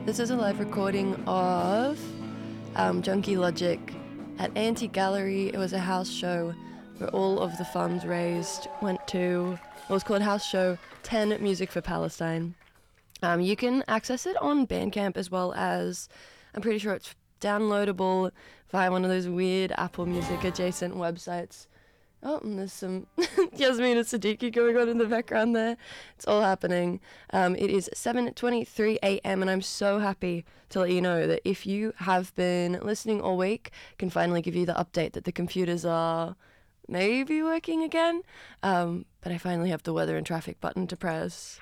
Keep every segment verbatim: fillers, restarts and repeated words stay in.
This is a live recording of um, Junkie Logic at Anti Gallery. It was a house show where all of the funds raised went to what was called House Show ten Music for Palestine. Um, you can access it on Bandcamp as well as, I'm pretty sure it's downloadable via one of those weird Apple Music adjacent websites. Oh, and there's some Yasmin and Siddiqui going on in the background there. It's all happening. Um, it is seven twenty-three a.m. and I'm so happy to let you know that if you have been listening all week, I can finally give you the update that the computers are maybe working again. Um, but I finally have the weather and traffic button to press.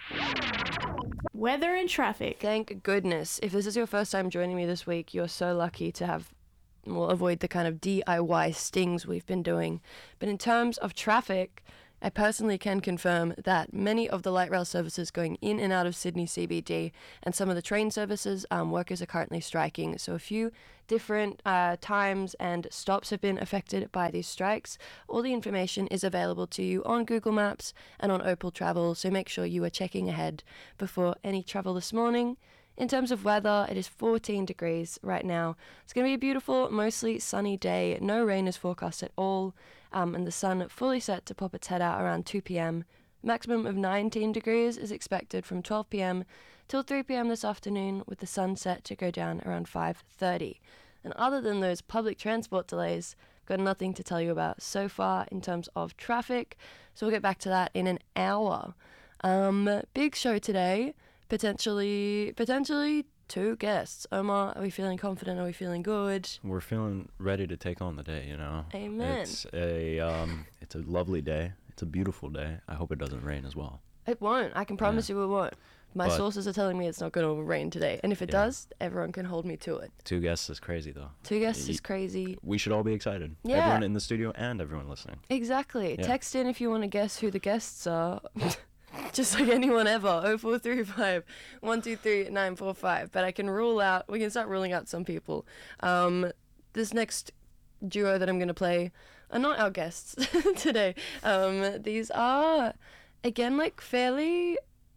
Weather and traffic. Thank goodness. If this is your first time joining me this week, you're so lucky to have We'll avoid the kind of D I Y stings we've been doing. But in terms of traffic, I personally can confirm that many of the light rail services going in and out of Sydney C B D and some of the train services, um, workers are currently striking. So a few different uh, times and stops have been affected by these strikes. All the information is available to you on Google Maps and on Opal Travel, so make sure you are checking ahead before any travel this morning. In terms of weather, it is fourteen degrees right now. It's going to be a beautiful, mostly sunny day. No rain is forecast at all, um, and the sun fully set to pop its head out around two p.m. Maximum of nineteen degrees is expected from twelve p.m. till three p.m. this afternoon, with the sun set to go down around five thirty. And other than those public transport delays, I've got nothing to tell you about so far in terms of traffic, so we'll get back to that in an hour. Um, big show today. Potentially, potentially two guests. Omar, are we feeling confident? Are we feeling good? We're feeling ready to take on the day, you know. Amen. It's a um, it's a lovely day. It's a beautiful day. I hope it doesn't rain as well. It won't. I can promise yeah. you it won't. My but, sources are telling me it's not going to rain today, and if it yeah. does, everyone can hold me to it. Two guests is crazy, though. Two guests y- is crazy. We should all be excited. Yeah. Everyone in the studio and everyone listening. Exactly. Yeah. Text in if you want to guess who the guests are. Just like anyone ever, oh four three five, one two three, nine four five. But I can rule out, we can start ruling out some people. Um, this next duo that I'm going to play are not our guests today. Um, these are, again, like fairly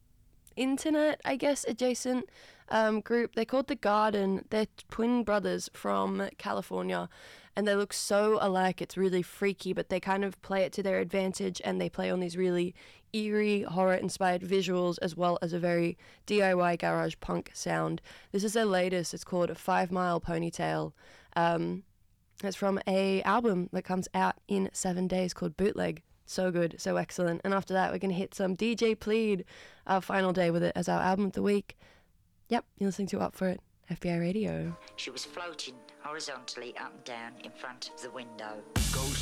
internet, I guess, adjacent um, group. They're called The Garden. They're twin brothers from California. And they look so alike, it's really freaky, but they kind of play it to their advantage, and they play on these really eerie, horror-inspired visuals, as well as a very D I Y garage punk sound. This is their latest. It's called Five Mile Ponytail. Um, it's from a album that comes out in seven days called Bootleg. So good, so excellent. And after that, we're going to hit some D J Plead, our final day with it as our album of the week. Yep, you're listening to Up For It, F B I Radio. She was floating horizontally up and down in front of the window. Ghost